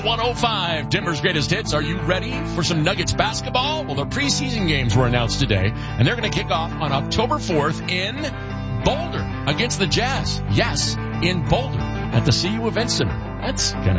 105, Denver's greatest hits. Are you ready for some Nuggets basketball? Well, their preseason games were announced today, and they're going to kick off on October 4th in Boulder against the Jazz. Yes, in Boulder at the CU Event Center. That's kind of